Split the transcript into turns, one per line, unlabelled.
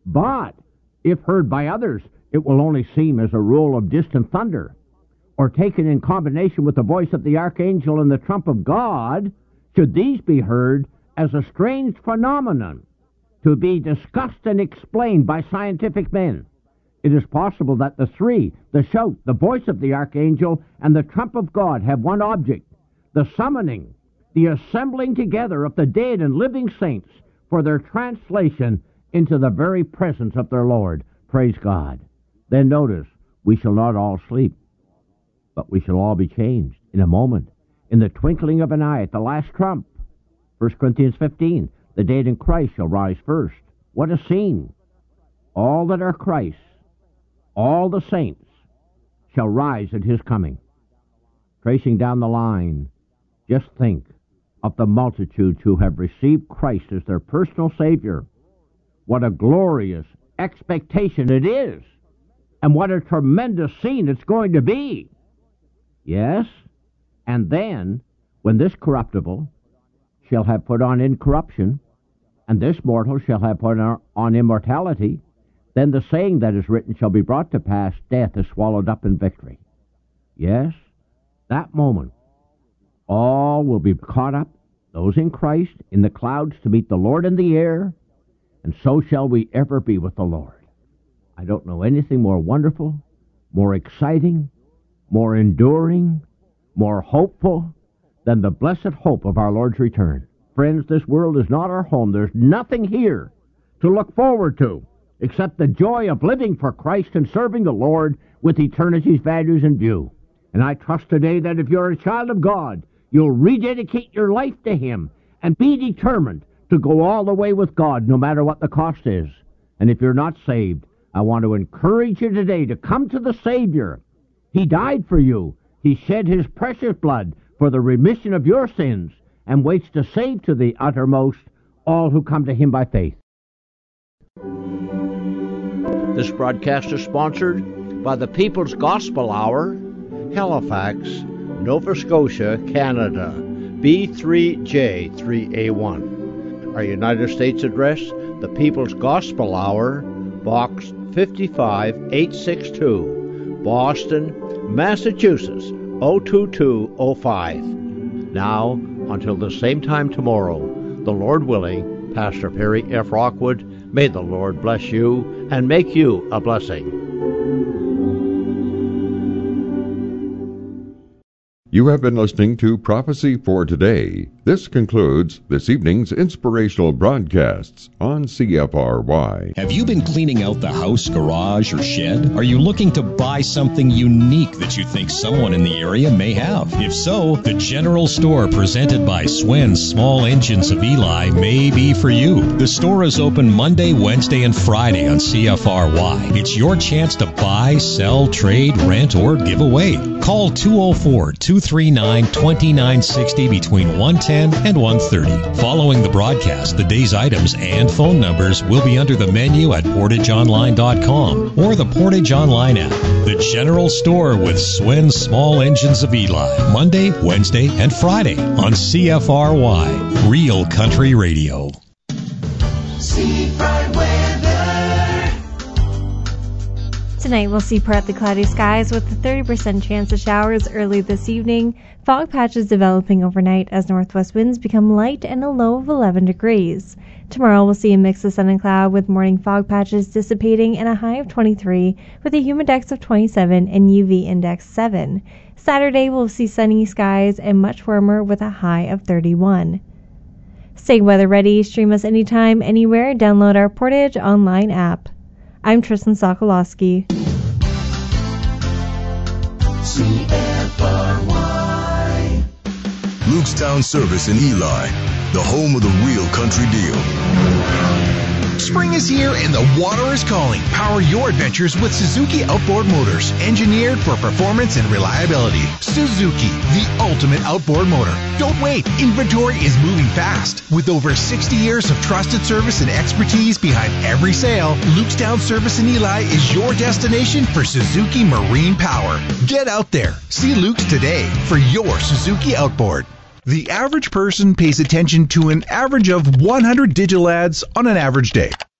But if heard by others, it will only seem as a roll of distant thunder, or taken in combination with the voice of the archangel and the trump of God, should these be heard as a strange phenomenon to be discussed and explained by scientific men. It is possible that the three, the shout, the voice of the archangel, and the trump of God, have one object: the summoning, the assembling together of the dead and living saints for their translation into the very presence of their Lord. Praise God. Then notice, we shall not all sleep, but we shall all be changed in a moment, in the twinkling of an eye, at the last trump. 1 Corinthians 15, the dead in Christ shall rise first. What a scene! All that are Christ's, all the saints, shall rise at his coming. Tracing down the line, just think of the multitudes who have received Christ as their personal Savior. What a glorious expectation it is, and what a tremendous scene it's going to be. Yes, and then, when this corruptible shall have put on incorruption, and this mortal shall have put on immortality, then the saying that is written shall be brought to pass, death is swallowed up in victory. Yes, that moment, all will be caught up, those in Christ, in the clouds to meet the Lord in the air, and so shall we ever be with the Lord. I don't know anything more wonderful, more exciting, more enduring, more hopeful than the blessed hope of our Lord's return. Friends, this world is not our home. There's nothing here to look forward to except the joy of living for Christ and serving the Lord with eternity's values in view. And I trust today that if you're a child of God, you'll rededicate your life to Him and be determined to go all the way with God, no matter what the cost is. And if you're not saved, I want to encourage you today to come to the Savior. He died for you. He shed His precious blood for the remission of your sins, and waits to save to the uttermost all who come to Him by faith. This broadcast is sponsored by the People's Gospel Hour, Halifax, Nova Scotia, Canada, B3J3A1. Our United States address, the People's Gospel Hour, Box 55862, Boston, Massachusetts, 02205. Now, until the same time tomorrow, the Lord willing, Pastor Perry F. Rockwood, may the Lord bless you and make you a blessing.
You have been listening to Prophecy for Today. This concludes this evening's inspirational broadcasts on CFRY.
Have you been cleaning out the house, garage, or shed? Are you looking to buy something unique that you think someone in the area may have? If so, the General Store presented by Swen's Small Engines of Eli may be for you. The store is open Monday, Wednesday, and Friday on CFRY. It's your chance to buy, sell, trade, rent, or give away. Call 204-239-2960 between 1:10 and 1:30. Following the broadcast, the day's items and phone numbers will be under the menu at PortageOnline.com or the Portage Online app. The General Store with Swen's Small Engines of Eli, Monday, Wednesday, and Friday on CFRY, Real Country Radio.
Seafront weather.
Tonight we'll see partly cloudy skies with a 30% chance of showers early this evening. Fog patches developing overnight as northwest winds become light and a low of 11 degrees. Tomorrow we'll see a mix of sun and cloud with morning fog patches dissipating and a high of 23 with a humidex of 27 and UV index 7. Saturday we'll see sunny skies and much warmer with a high of 31. Stay weather ready, stream us anytime, anywhere, download our Portage Online app. I'm Tristan Sokolowski.
CFRY.
Lukestown Service in Eli, the home of the real country deal.
Spring is here and the water is calling. Power your adventures with Suzuki Outboard Motors, engineered for performance and reliability. Suzuki, the ultimate outboard motor. Don't wait. Inventory is moving fast. With over 60 years of trusted service and expertise behind every sale, Lukestown Service in Eli is your destination for Suzuki Marine Power. Get out there. See Luke's today for your Suzuki Outboard. The average person pays attention to an average of 100 digital ads on an average day.